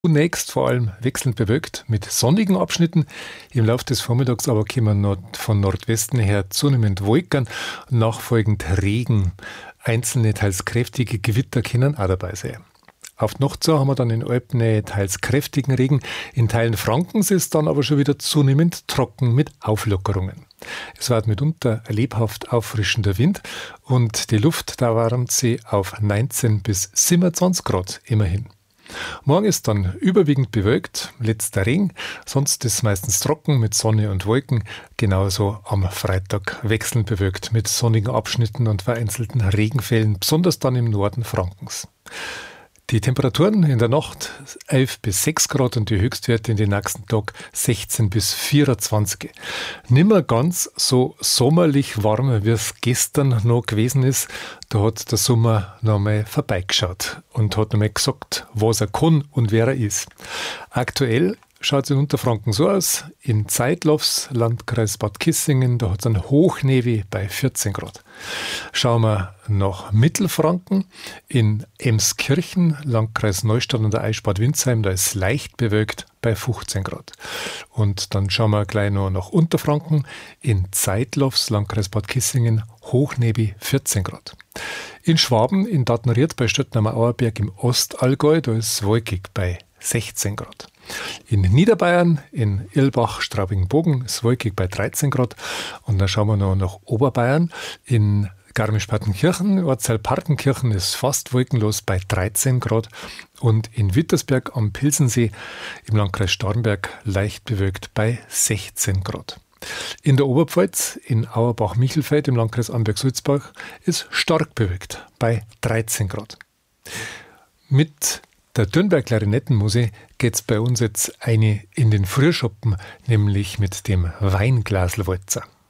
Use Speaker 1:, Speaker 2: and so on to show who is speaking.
Speaker 1: Zunächst vor allem wechselnd bewölkt mit sonnigen Abschnitten. Im Laufe des Vormittags aber kommen von Nordwesten her zunehmend Wolken, nachfolgend Regen. Einzelne, teils kräftige Gewitter können auch dabei sein. Auf die Nacht zu haben wir dann in Alpnähe teils kräftigen Regen. In Teilen Frankens ist dann aber schon wieder zunehmend trocken mit Auflockerungen. Es wird mitunter ein lebhaft auffrischender Wind und die Luft da wärmt sie auf 19 bis 27 Grad immerhin. Morgen ist dann überwiegend bewölkt, letzter Regen, sonst ist es meistens trocken mit Sonne und Wolken. Genauso am Freitag wechselnd bewölkt mit sonnigen Abschnitten und vereinzelten Regenfällen, besonders dann im Norden Frankens. Die Temperaturen in der Nacht 11 bis 6 Grad und die Höchstwerte in den nächsten Tag 16 bis 24. Nimmer ganz so sommerlich warm, wie es gestern noch gewesen ist. Da hat der Sommer noch mal vorbeigeschaut und hat noch mal gesagt, was er kann und wer er ist. Aktuell schaut es in Unterfranken so aus. In Zeitlofs, Landkreis Bad Kissingen, da hat es einen Hochnevi bei 14 Grad. Schauen wir nach Mittelfranken. In Emskirchen, Landkreis Neustadt und der Eichsbad-Windsheim, da ist es leicht bewölkt bei 15 Grad. Und dann schauen wir gleich noch nach Unterfranken. In Zeitlofs, Landkreis Bad Kissingen, Hochnevi 14 Grad. In Schwaben, in Datnerieth bei Stöttner Auerberg im Ostallgäu, da ist es wolkig bei 16 Grad. In Niederbayern, in Irlbach, Straubing-Bogen, ist wolkig bei 13 Grad. Und dann schauen wir noch nach Oberbayern. In Garmisch-Partenkirchen, Ortsteil-Partenkirchen ist fast wolkenlos bei 13 Grad. Und in Wittersberg am Pilsensee im Landkreis Starnberg leicht bewölkt bei 16 Grad. In der Oberpfalz, in Auerbach-Michelfeld im Landkreis Amberg-Sulzbach, ist stark bewölkt bei 13 Grad. Mit der Dürnberg-Klarinettenmusik geht es bei uns jetzt eine in den Frühschoppen, nämlich mit dem Weinglaselwalzer.